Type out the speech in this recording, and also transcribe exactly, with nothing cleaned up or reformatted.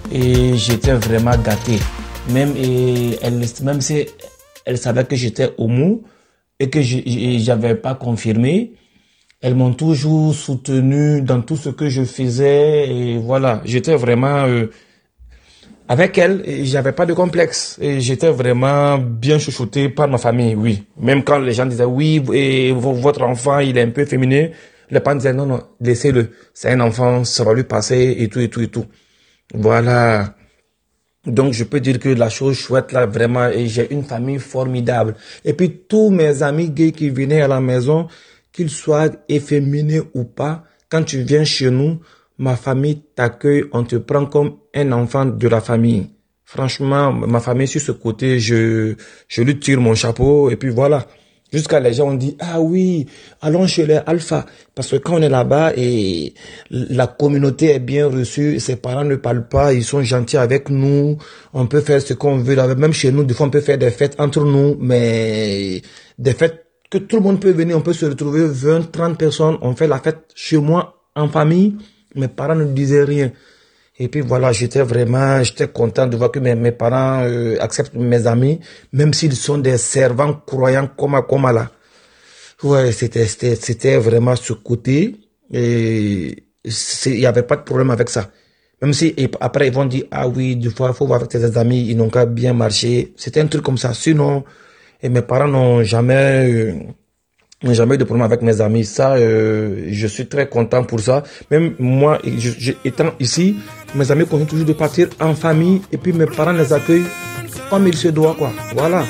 et j'étais vraiment gâté. Même, et elle, même si elle savait que j'étais homo et que je j'avais pas confirmé, elles m'ont toujours soutenu dans tout ce que je faisais et voilà, j'étais vraiment euh, avec elle, et j'avais pas de complexe et j'étais vraiment bien chouchouté par ma famille, oui. Même quand les gens disaient oui, et votre enfant il est un peu féminin, les parents disaient non non, laissez-le, c'est un enfant, ça va lui passer et tout et tout et tout. Voilà. Donc je peux dire que la chose chouette là vraiment, et j'ai une famille formidable. Et puis tous mes amis gays qui venaient à la maison, qu'ils soient efféminés ou pas, quand tu viens chez nous, ma famille t'accueille, on te prend comme un enfant de la famille. Franchement, ma famille sur ce côté, je je lui tire mon chapeau et puis voilà. Jusqu'à les gens ont dit, ah oui, allons chez les alpha. Parce que quand on est là-bas et la communauté est bien reçue, ses parents ne parlent pas, ils sont gentils avec nous, on peut faire ce qu'on veut. Même chez nous, des fois on peut faire des fêtes entre nous, mais des fêtes que tout le monde peut venir, on peut se retrouver vingt, trente personnes, on fait la fête chez moi en famille, mes parents ne disaient rien. Et puis voilà, j'étais vraiment, j'étais content de voir que mes, mes parents euh, acceptent mes amis, même s'ils sont des servants croyants comme comme là. Ouais, c'était c'était c'était vraiment ce côté et il y avait pas de problème avec ça. Même si et après ils vont dire ah oui, du fois il faut voir avec tes amis, ils n'ont qu'à bien marcher. C'était un truc comme ça. Sinon, et mes parents n'ont jamais euh, n'ont jamais eu de problème avec mes amis. Ça, euh, je suis très content pour ça. Même moi, je, je, étant ici, mes amis continuent toujours de partir en famille et puis mes parents les accueillent comme il se doit, quoi. Voilà.